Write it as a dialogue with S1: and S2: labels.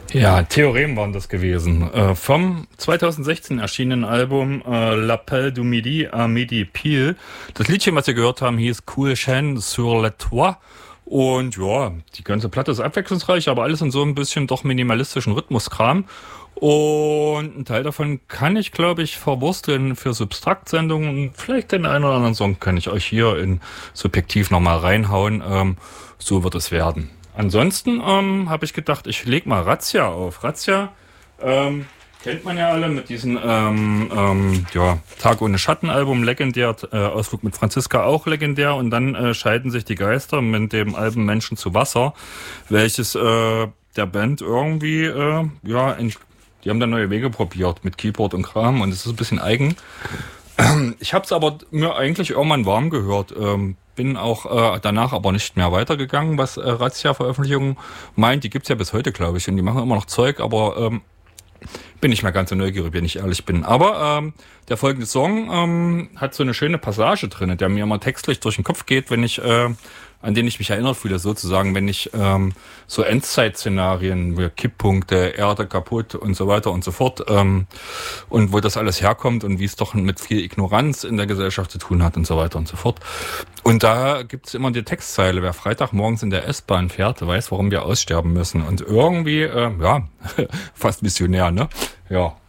S1: Ja, Theorem waren das gewesen. Vom 2016 erschienenen Album L'Appel du Midi à Midi Pile. Das Liedchen, was wir gehört haben, hieß Cool Chaîne sur le Toit. Und ja, die ganze Platte ist abwechslungsreich, aber alles in so ein bisschen doch minimalistischen Rhythmuskram. Und ein Teil davon kann ich, glaube ich, verwursteln für Substrakt-Sendungen. Vielleicht den einen oder anderen Song kann ich euch hier in Subjektiv nochmal reinhauen. So wird es werden. Ansonsten habe ich gedacht, ich leg mal Razzia auf. Razzia kennt man ja alle mit diesem Tag ohne Schatten-Album, legendär, Ausflug mit Franziska auch legendär. Und dann scheiden sich die Geister mit dem Album Menschen zu Wasser, welches der Band irgendwie, die haben da neue Wege probiert mit Keyboard und Kram und es ist ein bisschen eigen. Ich habe es aber mir eigentlich irgendwann warm gehört. Bin auch danach aber nicht mehr weitergegangen, was Razzia-Veröffentlichungen meint. Die gibt's ja bis heute, glaube ich, und die machen immer noch Zeug, aber bin nicht mehr ganz so neugierig, wenn ich ehrlich bin. Aber der folgende Song hat so eine schöne Passage drin, der mir immer textlich durch den Kopf geht, wenn ich an den ich mich erinnert fühle, sozusagen, wenn ich so Endzeit-Szenarien, wie Kipppunkte, Erde kaputt und so weiter und so fort, und wo das alles herkommt und wie es doch mit viel Ignoranz in der Gesellschaft zu tun hat und so weiter und so fort. Und da gibt's immer die Textzeile, wer Freitagmorgens in der S-Bahn fährt, weiß, warum wir aussterben müssen. Und irgendwie, fast visionär, ne? Ja.